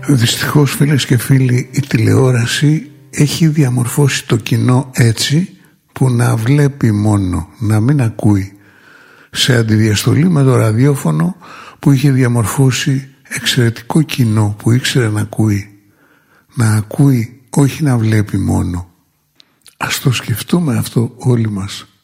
Δυστυχώς, φίλες και φίλοι, η τηλεόραση έχει διαμορφώσει το κοινό έτσι που να βλέπει μόνο, να μην ακούει, σε αντιδιαστολή με το ραδιόφωνο που είχε διαμορφώσει εξαιρετικό κοινό που ήξερε να ακούει. Να ακούει, όχι να βλέπει μόνο. Ας το σκεφτούμε αυτό όλοι μας.